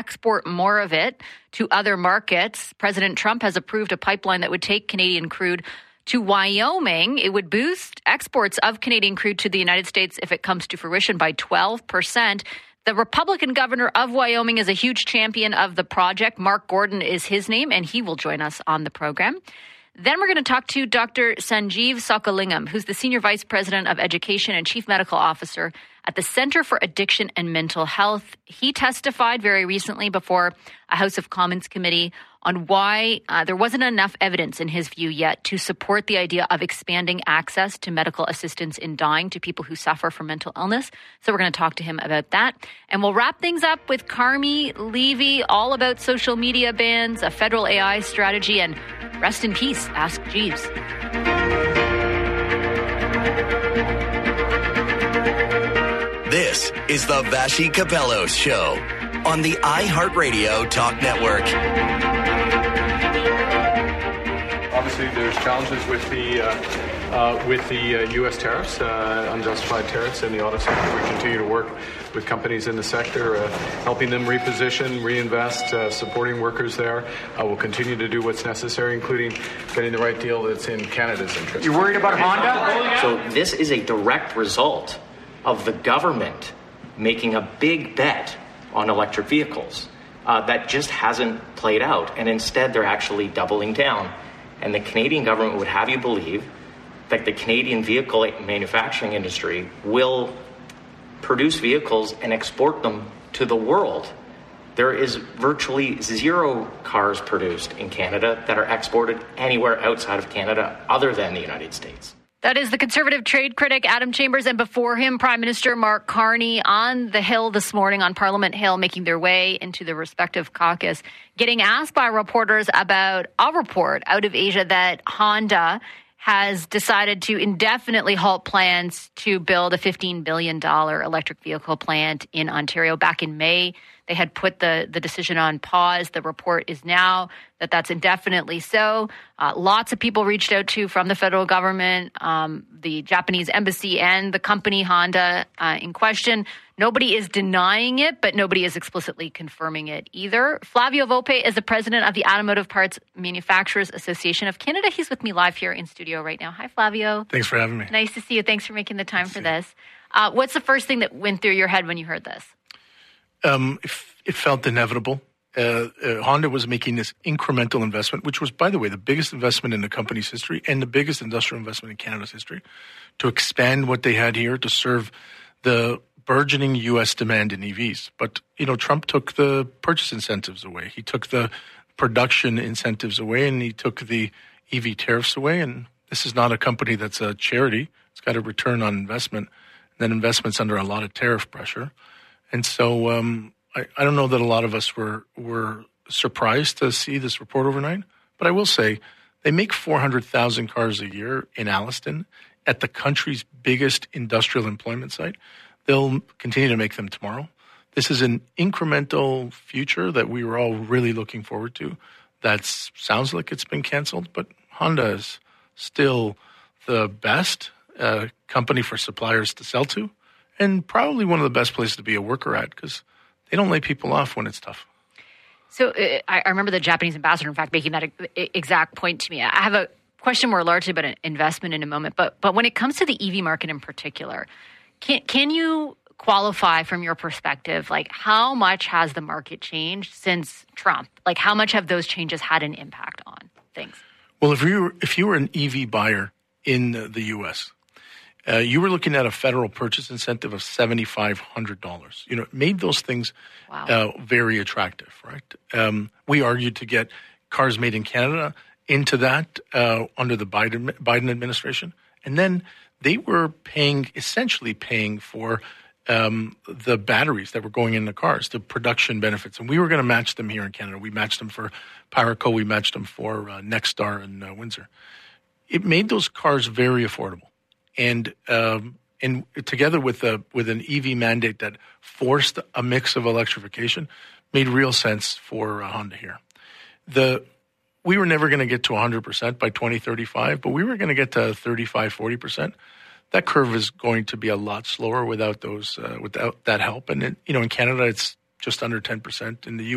export more of it to other markets. President Trump has approved a pipeline that would take Canadian crude to Wyoming. It would boost exports of Canadian crude to the United States if it comes to fruition by 12%. The Republican governor of Wyoming is a huge champion of the project. Mark Gordon is his name, and he will join us on the program. Then we're going to talk to Dr. Sanjeev Sokalingam, who's the Senior Vice President of Education and Chief Medical Officer at the Center for Addiction and Mental Health. He testified very recently before a House of Commons committee on why there wasn't enough evidence, in his view, yet to support the idea of expanding access to medical assistance in dying to people who suffer from mental illness. So we're going to talk to him about that. And we'll wrap things up with Carmi Levy, all about social media bans, a federal AI strategy, and rest in peace, Ask Jeeves. This is the Vassy Kapelos Show on the iHeartRadio Talk Network. Obviously, there's challenges with the U.S. tariffs, unjustified tariffs in the auto sector. We continue to work with companies in the sector, helping them reposition, reinvest, supporting workers there. We'll continue to do what's necessary, including getting the right deal that's in Canada's interest. You're worried about Honda? So this is a direct result of the government making a big bet on electric vehicles that just hasn't played out. And instead, they're actually doubling down. And the Canadian government would have you believe that the Canadian vehicle manufacturing industry will produce vehicles and export them to the world. There is virtually zero cars produced in Canada that are exported anywhere outside of Canada other than the United States. That is the Conservative trade critic Adam Chambers, and before him, Prime Minister Mark Carney on the Hill this morning, on Parliament Hill, making their way into the respective caucus, getting asked by reporters about a report out of Asia that Honda has decided to indefinitely halt plans to build a $15 billion electric vehicle plant in Ontario. Back in May, they had put the decision on pause. The report is now that that's indefinitely so. Lots of people reached out to from the federal government, the Japanese embassy, and the company Honda in question. Nobody is denying it, but nobody is explicitly confirming it either. Flavio Volpe is the president of the Automotive Parts Manufacturers Association of Canada. He's with me live here in studio right now. Hi, Flavio. Thanks for having me. Nice to see you. Thanks for making the time for this. What's the first thing that went through your head when you heard this? It felt inevitable. Honda was making this incremental investment, which was, by the way, the biggest investment in the company's history and the biggest industrial investment in Canada's history, to expand what they had here to serve the burgeoning U.S. demand in EVs. But, Trump took the purchase incentives away. He took the production incentives away, and he took the EV tariffs away. And this is not a company that's a charity. It's got a return on investment. And that investment's under a lot of tariff pressure. And so I don't know that a lot of us were surprised to see this report overnight. But I will say they make 400,000 cars a year in Alliston at the country's biggest industrial employment site. They'll continue to make them tomorrow. This is an incremental future that we were all really looking forward to. That sounds like it's been canceled, but Honda is still the best company for suppliers to sell to, and probably one of the best places to be a worker at, because they don't lay people off when it's tough. So I remember the Japanese ambassador, in fact, making that exact point to me. I have a question more largely about an investment in a moment, but when it comes to the EV market in particular, can you qualify from your perspective, like how much has the market changed since Trump? Like how much have those changes had an impact on things? Well, if you were an EV buyer in the U.S., you were looking at a federal purchase incentive of $7,500. It made those things very attractive, right? We argued to get cars made in Canada into that under the Biden administration. And then they were essentially paying for the batteries that were going in the cars, the production benefits. And we were going to match them here in Canada. We matched them for Paraco. We matched them for Nexstar and Windsor. It made those cars very affordable. And together with an EV mandate that forced a mix of electrification, made real sense for Honda here. We were never going to get to 100% by 2035, but we were going to get to 35, 40%. That curve is going to be a lot slower without that help. And in Canada, it's just under 10%. In the